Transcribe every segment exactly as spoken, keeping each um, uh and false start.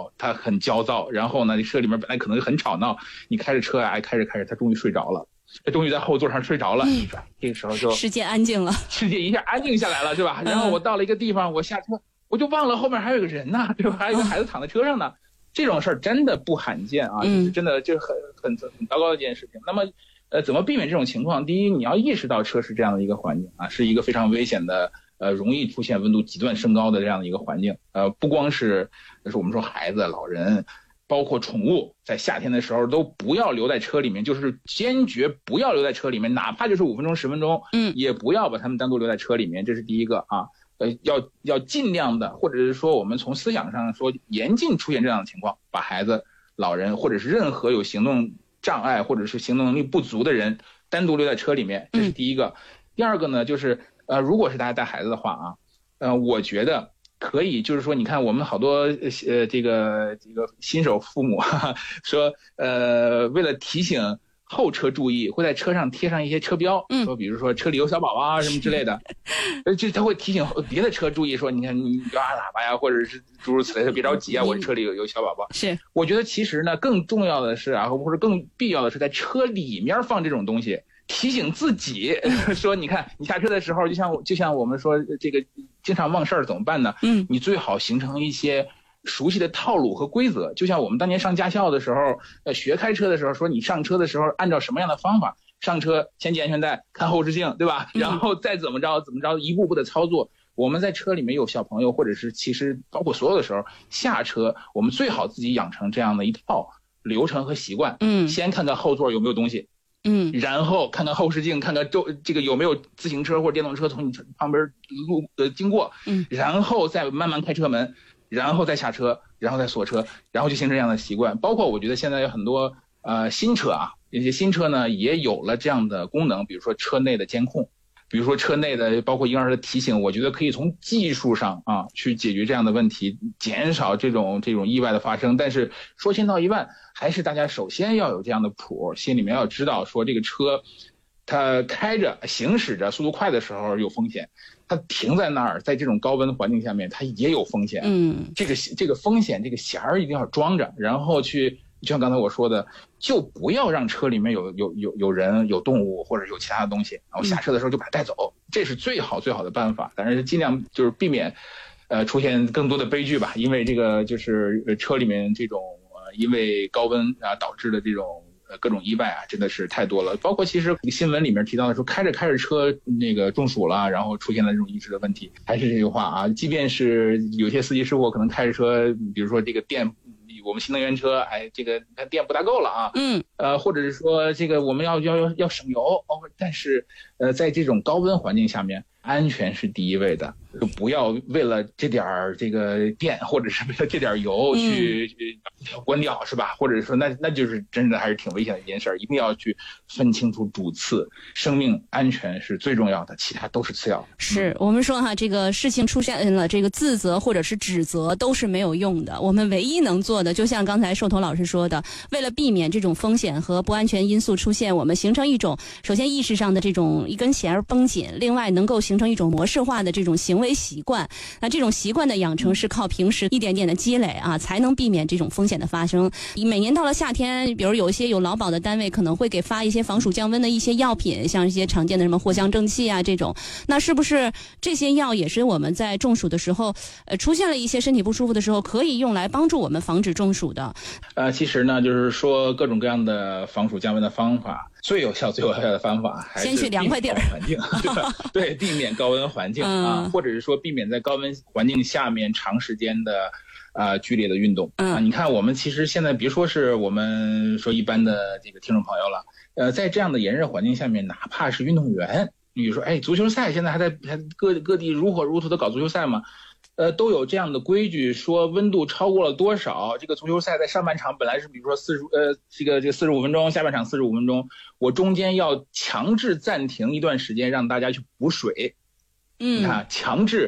着，他很焦躁，然后呢，车里面本来可能很吵闹，你开着车啊，开着开着，他终于睡着了，他终于在后座上睡着了，嗯、这个时候就世界安静了， 世界一下安静下来了，是吧？然后我到了一个地方，我下车，我就忘了后面还有个人呢，对吧？还有一个孩子躺在车上呢，这种事儿真的不罕见啊，就是真的就很很很糟糕的一件事情。那么，呃，怎么避免这种情况？第一，你要意识到车是这样的一个环境啊，是一个非常危险的。呃，容易出现温度极端升高的这样的一个环境，呃，不光是，就是我们说孩子、老人，包括宠物，在夏天的时候都不要留在车里面，就是坚决不要留在车里面，哪怕就是五分钟、十分钟，嗯，也不要把他们单独留在车里面，这是第一个啊，呃，要要尽量的，或者是说我们从思想上说，严禁出现这样的情况，把孩子、老人或者是任何有行动障碍或者是行动能力不足的人单独留在车里面，这是第一个。嗯、第二个呢，就是。呃，如果是大家带孩子的话啊，呃，我觉得可以，就是说，你看我们好多呃这个这个新手父母哈哈说，呃，为了提醒后车注意，会在车上贴上一些车标，嗯，说比如说车里有小宝宝啊什么之类的，呃，就他会提醒别的车注意，说你看你不要按喇叭呀，或者是诸如此类的，别着急啊，我车里有有小宝宝。 是， 我觉得其实呢，更重要的是啊，或者更必要的是在车里面放这种东西。提醒自己说，你看你下车的时候，就像就像我们说这个经常忘事儿怎么办呢？嗯，你最好形成一些熟悉的套路和规则。就像我们当年上驾校的时候，呃，学开车的时候，说你上车的时候按照什么样的方法上车，先系安全带，看后视镜，对吧？然后再怎么着怎么着，一步步的操作。我们在车里面有小朋友，或者是其实包括所有的时候下车，我们最好自己养成这样的一套流程和习惯。嗯，先看看后座有没有东西。嗯，然后看看后视镜，看看周这个有没有自行车或者电动车从你旁边路呃经过，嗯，然后再慢慢开车门，然后再下车，然后再锁车，然后就形成这样的习惯。包括我觉得现在有很多呃新车啊，有些新车呢也有了这样的功能，比如说车内的监控，比如说车内的包括婴儿的提醒，我觉得可以从技术上啊去解决这样的问题，减少这种这种意外的发生。但是说千道一万，还是大家首先要有这样的谱，心里面要知道说这个车它开着行驶着速度快的时候有风险，它停在那儿在这种高温环境下面它也有风险。嗯，这个这个风险这个弦儿一定要装着，然后去就像刚才我说的，就不要让车里面有有有有人有动物或者有其他的东西，然后下车的时候就把它带走，嗯、这是最好最好的办法。但是尽量就是避免呃出现更多的悲剧吧，因为这个就是车里面这种呃因为高温啊导致的这种呃各种意外啊，真的是太多了。包括其实新闻里面提到的说开着开着车那个中暑了，然后出现了这种意识的问题，还是这句话啊，即便是有些司机师傅可能开着车，比如说这个电。我们新能源车，哎，这个电不大够了啊，嗯，呃，或者是说这个我们要要要要省油哦，但是呃，在这种高温环境下面，安全是第一位的，就不要为了这点儿这个电，或者是为了这点油去、嗯、关掉，是吧？或者说那那就是真的还是挺危险的一件事儿，一定要去分清楚主次，生命安全是最重要的，其他都是次要的。 是、嗯、我们说哈，这个事情出现了，这个自责或者是指责都是没有用的，我们唯一能做的。就像刚才寿头老师说的，为了避免这种风险和不安全因素出现，我们形成一种首先意识上的这种一根弦儿绷紧，另外能够形成一种模式化的这种行为习惯。那这种习惯的养成是靠平时一点点的积累啊，才能避免这种风险的发生。每年到了夏天，比如有一些有劳保的单位可能会给发一些防暑降温的一些药品，像一些常见的什么藿香正气啊这种，那是不是这些药也是我们在中暑的时候呃出现了一些身体不舒服的时候可以用来帮助我们防止中暑的？ 呃，其实呢，就是说各种各样的防暑降温的方法，最有效、最有效的方法还是先去凉快地儿环境，对吧？对，避免高温环境啊，嗯、或者是说避免在高温环境下面长时间的啊、呃、剧烈的运动、嗯、啊。你看，我们其实现在别说是我们说一般的这个听众朋友了，呃，在这样的炎热环境下面，哪怕是运动员，比如说，哎，足球赛现在还在还各各地如火如荼的搞足球赛嘛。呃，都有这样的规矩，说温度超过了多少，这个足球赛在上半场本来是比如说四十呃这个这个四十五分钟，下半场四十五分钟，我中间要强制暂停一段时间，让大家去补水。嗯，你看，强制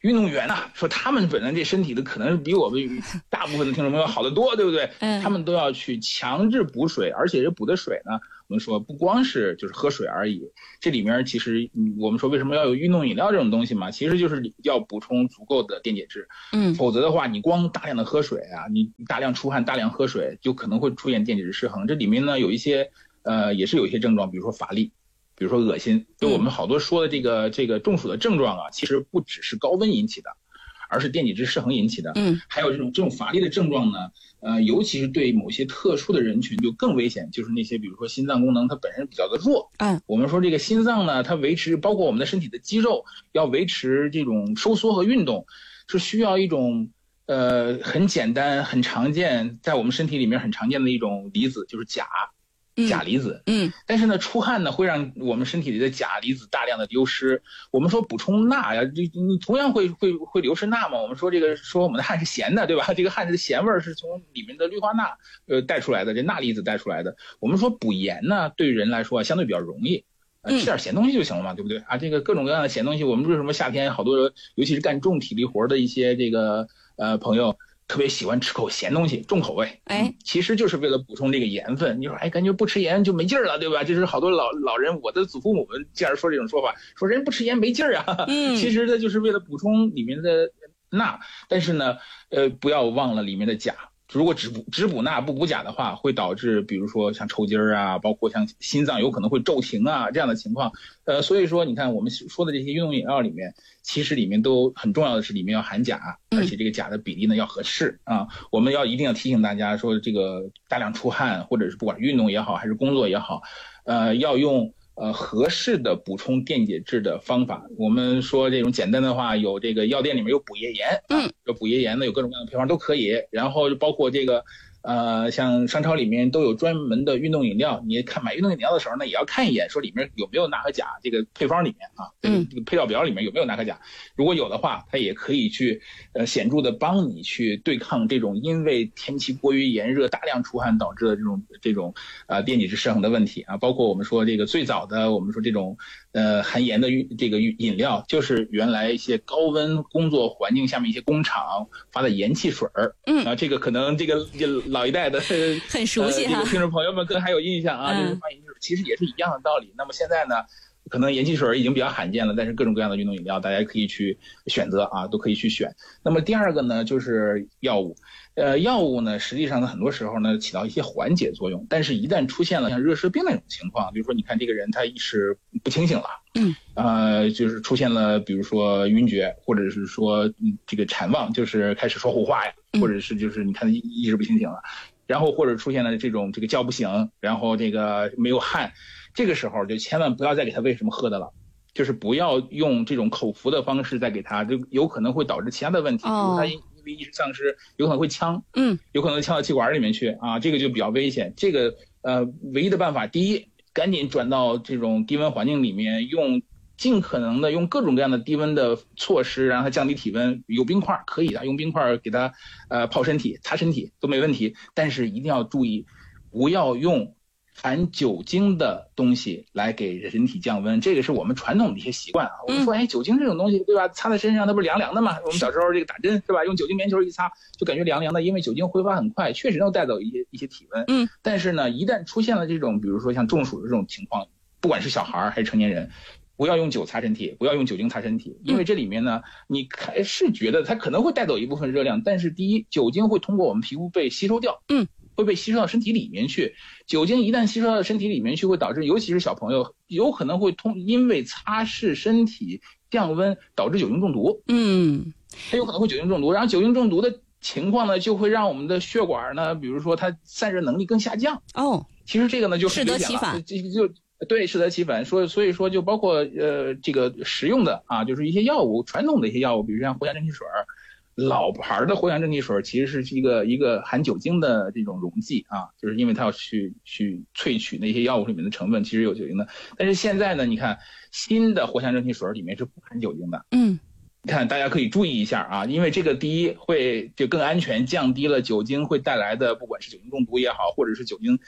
运动员呐、啊，说他们本来这身体的可能是比我们大部分的听众朋友好得多，对不对？ 嗯， 他们都要去强制补水，而且这补的水呢，我们说不光是就是喝水而已，这里面其实我们说为什么要有运动饮料这种东西嘛，其实就是要补充足够的电解质。 嗯， 否则的话，你光大量的喝水啊，你大量出汗、大量喝水，就可能会出现电解质失衡。这里面呢有一些呃也是有一些症状，比如说乏力。比如说恶心，就我们好多说的这个这个中暑的症状啊，其实不只是高温引起的，而是电解质失衡引起的。 嗯， 还有这种这种乏力的症状呢，呃，尤其是对某些特殊的人群就更危险，就是那些比如说心脏功能它本身比较的弱。 嗯， 我们说这个心脏呢，它维持包括我们的身体的肌肉要维持这种收缩和运动，是需要一种呃很简单很常见在我们身体里面很常见的一种离子，就是钾。钾离子， 嗯， 但是呢，出汗呢会让我们身体里的钾离子大量的流失。我们说补充钠呀，你你同样会会会流失钠嘛？我们说这个说我们的汗是咸的，对吧？这个汗的咸味儿是从里面的氯化钠呃带出来的，这钠离子带出来的。我们说补盐呢，对人来说相对比较容易。呃、吃点咸东西就行了嘛，对不对啊？这个各种各样的咸东西，我们为什么夏天好多，尤其是干重体力活的一些这个呃朋友。特别喜欢吃口咸东西，重口味， 哎， 其实就是为了补充这个盐分。你说，哎，感觉不吃盐就没劲儿了，对吧？这是好多老老人，我的祖父母们经常说这种说法，说人不吃盐没劲儿啊。 嗯， 其实呢，就是为了补充里面的钠，但是呢，呃，不要忘了里面的钾。如果只补只补钠不补钾的话，会导致比如说像抽筋儿啊，包括像心脏有可能会骤停啊这样的情况。呃，所以说你看我们说的这些运动饮料里面，其实里面都很重要的是里面要含钾，而且这个钾的比例呢要合适啊。我们要一定要提醒大家说，这个大量出汗或者是不管运动也好还是工作也好，呃，要用。呃，合适的补充电解质的方法，我们说这种简单的话，有这个药店里面有补液盐， 嗯， 有补液盐的，有各种各样的配方都可以。然后包括这个，呃，像商超里面都有专门的运动饮料，你看买运动饮料的时候呢，也要看一眼，说里面有没有钠和钾，这个配方里面啊， 嗯， 这个配料表里面有没有钠和钾。如果有的话，它也可以去呃显著的帮你去对抗这种因为天气过于炎热、大量出汗导致的这种这种呃电解质失衡的问题啊。包括我们说这个最早的我们说这种呃含盐的这个饮料，就是原来一些高温工作环境下面一些工厂发的盐汽水儿。 嗯啊，这个可能这个老一代的很熟悉哈、 呃，这个听众朋友们更还有印象啊。 嗯、 这个发盐汽水其实也是一样的道理。那么现在呢？可能盐汽水已经比较罕见了，但是各种各样的运动饮料大家可以去选择啊，都可以去选。那么第二个呢，就是药物。呃，药物呢，实际上呢，很多时候呢起到一些缓解作用，但是一旦出现了像热射病那种情况，比如说你看这个人他意识不清醒了， 嗯， 呃，就是出现了比如说晕厥，或者是说、嗯、这个产妄，就是开始说胡话呀，或者是就是你看意识不清醒了，然后或者出现了这种这个叫不醒，然后这个没有汗。这个时候就千万不要再给他喂什么喝的了，就是不要用这种口服的方式再给他，就有可能会导致其他的问题，比如他因为意识丧失，有可能会呛， 嗯， 有可能呛到气管里面去啊，这个就比较危险。这个呃，唯一的办法，第一，赶紧转到这种低温环境里面，用尽可能的用各种各样的低温的措施，让它降低体温。有冰块可以的，用冰块给它呃泡身体、擦身体都没问题，但是一定要注意，不要用含酒精的东西来给人体降温，这个是我们传统的一些习惯啊。我们说，哎，酒精这种东西，对吧？擦在身上，它不是凉凉的吗？我们小时候这个打针是吧？用酒精棉球一擦，就感觉凉凉的，因为酒精挥发很快，确实能带走一些一些体温。 嗯。但是呢，一旦出现了这种，比如说像中暑的这种情况，不管是小孩还是成年人，不要用酒擦身体，不要用酒精擦身体，因为这里面呢，你还是觉得它可能会带走一部分热量，但是第一，酒精会通过我们皮肤被吸收掉。 嗯。 会被吸收到身体里面去，酒精一旦吸收到身体里面去，会导致，尤其是小朋友，有可能会通因为擦拭身体降温导致酒精中毒。 嗯， 它有可能会酒精中毒，然后酒精中毒的情况呢，就会让我们的血管呢，比如说它散热能力更下降。 哦， 其实这个呢就适得其反， 这就对，适得其反。说所以说就包括呃这个食用的啊，就是一些药物，传统的一些药物，比如像藿香正气水。老牌的藿香正气水其实是一个一个含酒精的这种溶剂啊，就是因为它要去去萃取那些药物里面的成分，其实有酒精的。但是现在呢，你看新的藿香正气水里面是不含酒精的。 嗯， 你看大家可以注意一下啊，因为这个第一会就更安全，降低了酒精会带来的不管是酒精中毒也好，或者是酒精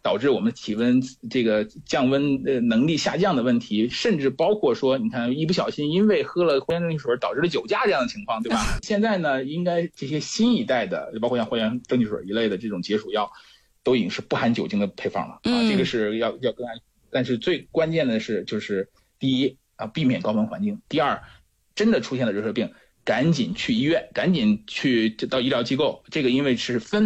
导致我们体温这个降温呃能力下降的问题，甚至包括说你看一不小心因为喝了藿香正气水导致了酒驾这样的情况，对吧？现在呢，应该这些新一代的，包括像藿香正气水一类的这种解暑药，都已经是不含酒精的配方了啊， 嗯、 这个是要要更安。但是最关键的是，就是第一啊，避免高温环境；第二，真的出现了热射病，赶紧去医院，赶紧去到医疗机构。这个因为是分